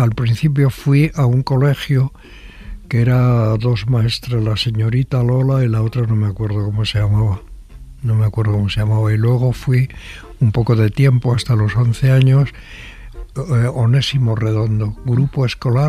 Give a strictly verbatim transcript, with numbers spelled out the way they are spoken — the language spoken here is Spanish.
al principio fui a un colegio que era dos maestras, la señorita Lola y la otra no me acuerdo cómo se llamaba. No me acuerdo cómo se llamaba. Y luego fui un poco de tiempo, hasta los once años, eh, Onésimo Redondo, grupo escolar